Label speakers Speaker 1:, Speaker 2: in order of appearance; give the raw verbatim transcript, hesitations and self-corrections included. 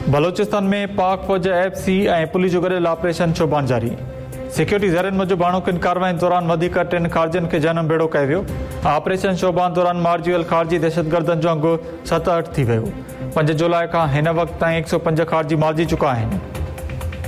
Speaker 1: बलोचिस्तान में पाक फौज एफ सी ऐं पुलिस जो गॾियल ऑपरेशन शोभान जारी। सिक्योरिटी ज़रियनि मूजिब हाणोकियुनि कार्रवाइनि दौरान वधीक टिनि ख़ारजियुनि खे जनम बेड़ो कयो वियो। ऑपरेशन शोभान दौरान मारिजी वियल ख़ारजी दहशतगर्दनि जो अंगु सतहठि थी वियो। पंज जुलाई खां हिन वक़्त ताईं हिकु सौ पंज ख़ारजी मारिजी चुका आहिनि।